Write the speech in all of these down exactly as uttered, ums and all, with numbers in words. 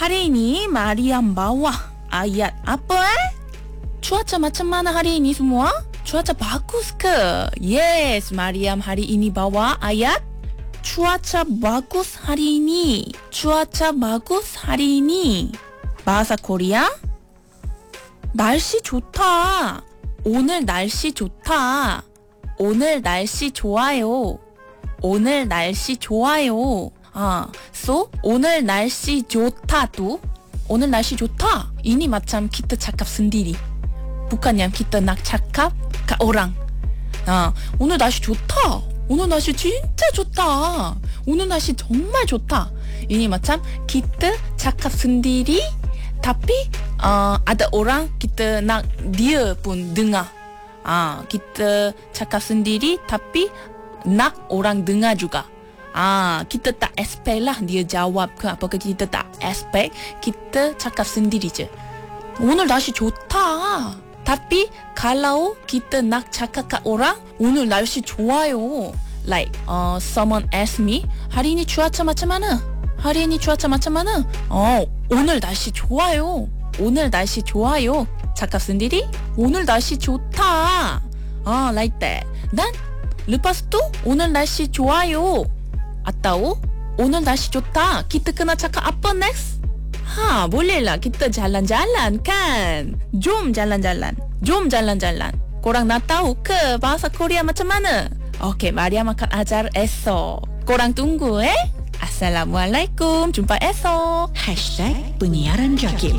hari ini Mariam bawa ayat apa eh? Cuaca macam mana hari ini semua? Cuaca bagus ke? Yes, Mariam hari ini bawa ayat cuaca bagus hari ini. Cuaca bagus hari ini. bahasa 코리아? 날씨 좋다. 오늘 날씨 좋다. 오늘 날씨 좋아요. 오늘 날씨 좋아요. 아, so 오늘 날씨 좋다 tuh. 오늘 날씨 좋다. Ini macam kita cakap sendiri. Bukan yang kita nak cakap ke orang. 아, 오늘 날씨 좋다. 오늘 날씨 진짜 좋다. 오늘 날씨 정말 좋다. Ini macam kita cakap sendiri tapi uh, ada orang kita nak dia pun dengar. Ah, kita cakap sendiri tapi nak orang dengar juga. Ah, kita tak expect lah dia jawab ke apa ke, kita tak expect, kita cakap sendiri je. 오늘 날씨 좋다. Tapi kalau kita nak cakap kat orang, 오늘 날씨 좋아요. Like uh, someone ask me, hari ini cuaca macam mana? hari ini cuaca macam mana? Oh, 오늘 날씨 좋아요. 오늘 날씨 좋아요. cakap sendiri, 오늘 날씨 좋다. Ah, like that. Dan lepas tu, 오늘 날씨 좋아요. Atau 오늘 날씨 좋다. Kita kena cakap apa next? Ha, bolehlah kita jalan-jalan kan? Jom jalan-jalan. Jom jalan-jalan. Korang nak tahu ke bahasa Korea macam mana? Okey, Mariam akan ajar esok. Korang tunggu eh. Assalamualaikum. Jumpa esok. Hashtag Penyiaran Jakim.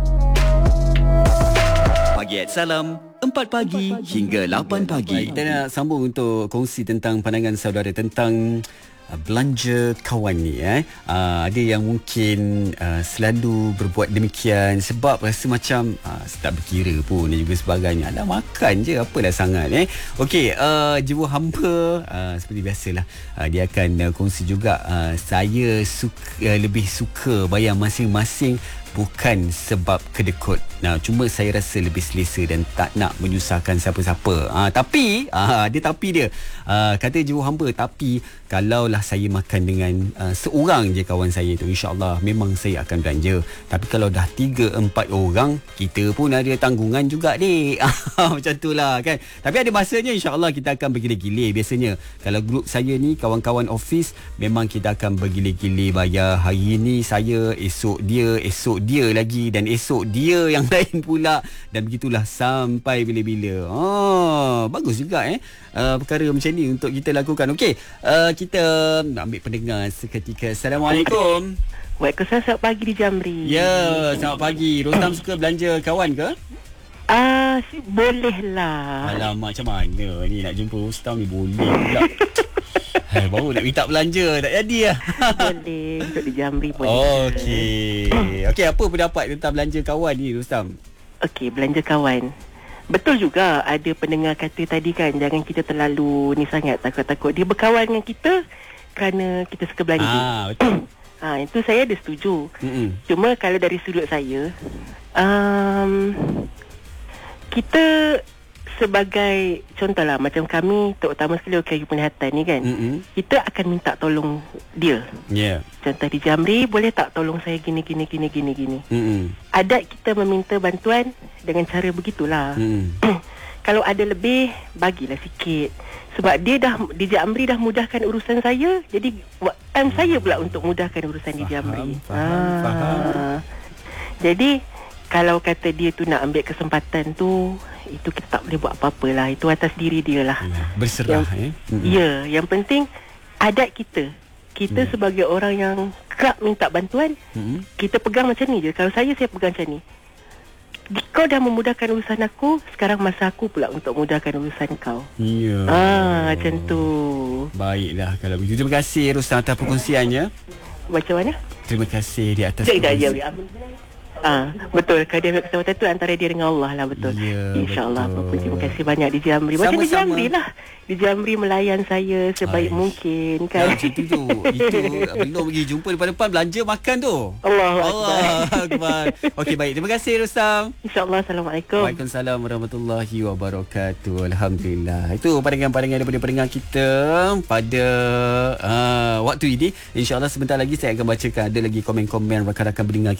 Pagi Salam, empat pagi hingga lapan pagi. Kita nak sambung untuk kongsi tentang pandangan saudara tentang uh, belanja kawan ni. Eh. Uh, ada yang mungkin uh, selalu berbuat demikian sebab rasa macam uh, tak berkira pun dan juga sebagainya. Alah, makan je, apalah sangat. Eh. Okey, uh, jiwa hamba uh, seperti biasalah. Uh, dia akan uh, kongsi juga. Uh, saya suka, uh, lebih suka bayar masing-masing bukan sebab kedekut. Nah, cuma saya rasa lebih selesa dan tak nak menyusahkan siapa-siapa. Ah, tapi, ah, dia tapi dia. Ah, kata jiwa hamba, tapi kalaulah saya makan dengan uh, seorang je kawan saya tu, insya-Allah memang saya akan belanja. Tapi kalau dah tiga empat orang, kita pun ada tanggungan juga, dek. Macam itulah kan. Tapi ada masanya insya-Allah kita akan bergilir-gilir. Biasanya kalau grup saya ni kawan-kawan office, memang kita akan bergilir-gilir bayar. Hari ni saya, esok dia, esok dia lagi dan esok dia yang lain pula, dan begitulah sampai bila-bila. Oh, bagus juga eh uh, perkara macam ni untuk kita lakukan. Okey, uh, kita ambil pendengar seketika. Assalamualaikum. Waalaikumsalam. Selamat pagi di Jamri. Ya, selamat pagi. Rostam suka belanja kawan ke? Ah, uh, boleh lah. Alamak, macam mana ni nak jumpa Rostam ni, boleh pula. Hai, baru nak minta belanja tak jadi lah. Boleh, untuk di Jamri boleh. Okey. Okey, apa pendapat tentang belanja kawan ni, Rostam? Okey, belanja kawan. Betul juga ada pendengar kata tadi kan, jangan kita terlalu ni sangat, takut-takut dia berkawan dengan kita kerana kita suka belanja. Ah, betul. Ah, itu saya ada setuju. Mm-mm. Cuma kalau dari sudut saya, um, kita sebagai contohlah macam kami, terutama sekali O K U Penglihatan ni kan, Mm-mm. kita akan minta tolong dia. Ya. Yeah. Contoh di Jamri, boleh tak tolong saya gini gini gini gini gini. Mm-mm. Adat kita meminta bantuan dengan cara begitulah. Mm. Kalau ada lebih, bagilah sikit. Sebab dia dah di Jamri dah mudahkan urusan saya, jadi time hmm. saya pula untuk mudahkan urusan faham, di Jamri. Faham, ah. faham. Jadi kalau kata dia tu nak ambil kesempatan tu, itu kita tak boleh buat apa-apa lah. Itu atas diri dia lah. Ya, berserah yang, eh. Ya, yang penting adat kita. Kita hmm. sebagai orang yang kerap minta bantuan, hmm. kita pegang macam ni je. Kalau saya, saya pegang macam ni. Kau dah memudahkan urusan aku, sekarang masa aku pula untuk mudahkan urusan kau. Ya. Ah, macam tu. Baiklah kalau begitu. Terima kasih Rostam atas perkongsiannya. Macam mana? Terima kasih di atas Sekejap je. Ah, betul. Kalau dia ambil kesempatan tu antara dia dengan Allah lah, betul. Ya, InsyaAllah. betul. Terima kasih banyak di Jamri. Macam Sama-sama. di Jamri lah. Di Jamri melayan saya sebaik Aish. mungkin Ya, kan. macam tu tu. Itu belum pergi jumpa depan-depan belanja makan tu. Allahu Allah Akbar. Okey, baik. Terima kasih Rostam. InsyaAllah. Assalamualaikum. Waalaikumsalam warahmatullahi wabarakatuh. Alhamdulillah. Itu pandangan-pandangan daripada pendengar kita pada uh, waktu ini. InsyaAllah sebentar lagi saya akan bacakan ada lagi komen-komen rakan-rakan pendengar